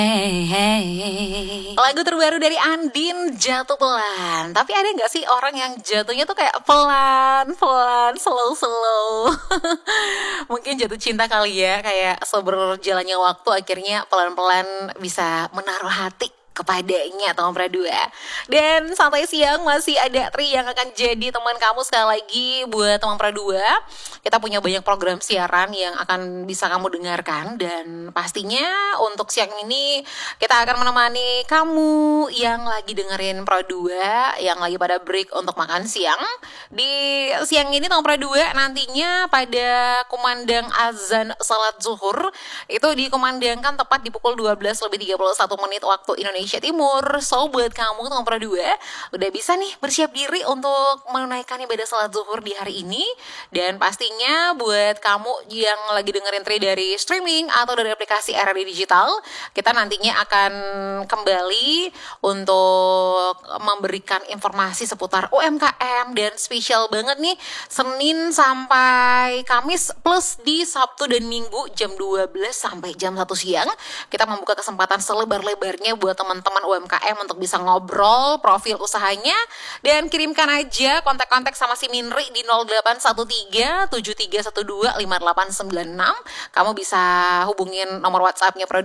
Hey, hey. Lagu terbaru dari Andin, Jatuh Pelan. Tapi ada gak sih orang yang jatuhnya tuh kayak pelan-pelan, slow-slow. Mungkin jatuh cinta kali ya, kayak seberjalannya waktu akhirnya pelan-pelan bisa menaruh hati kepadanya teman Pradua. Dan santai siang masih ada Tri yang akan jadi teman kamu sekali lagi buat teman Pradua. Kita punya banyak program siaran yang akan bisa kamu dengarkan, dan pastinya untuk siang ini kita akan menemani kamu yang lagi dengerin Pradua, yang lagi pada break untuk makan siang. Di siang ini teman Pradua nantinya pada kumandang azan salat zuhur itu dikumandangkan tepat di pukul 12:31 waktu Indonesia Timur. So buat kamu teman Pradua udah bisa nih bersiap diri untuk menunaikan ibadah salat zuhur di hari ini. Dan pastinya buat kamu yang lagi dengerin Tri dari streaming atau dari aplikasi RRI Digital, kita nantinya akan kembali untuk memberikan informasi seputar UMKM, dan spesial banget nih Senin sampai Kamis plus di Sabtu dan Minggu jam 12 sampai jam 1 siang kita membuka kesempatan selebar-lebarnya buat teman-teman UMKM untuk bisa ngobrol profil usahanya, dan kirimkan aja kontak-kontak sama si Minri di 0813 7312 5896. Kamu bisa hubungin nomor WhatsApp-nya